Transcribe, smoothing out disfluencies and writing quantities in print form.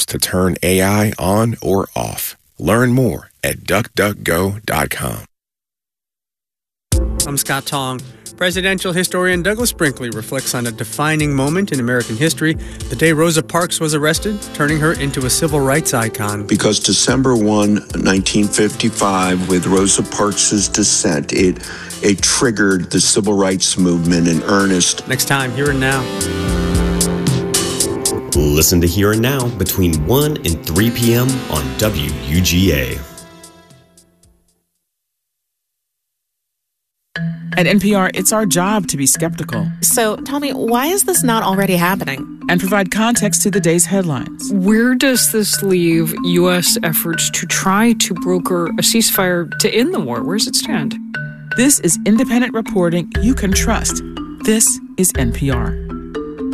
tools to turn AI on or off. Learn more at duckduckgo.com. I'm Scott Tong. Presidential historian Douglas Brinkley reflects on a defining moment in American history, the day Rosa Parks was arrested, turning her into a civil rights icon. Because December 1, 1955, with Rosa Parks' dissent, it triggered the civil rights movement in earnest. Next time, Here and Now. Listen to Here and Now between 1 and 3 p.m. on WUGA. At NPR, it's our job to be skeptical. So tell me, why is this not already happening? And provide context to the day's headlines. Where does this leave U.S. efforts to try to broker a ceasefire to end the war? Where does it stand? This is independent reporting you can trust. This is NPR.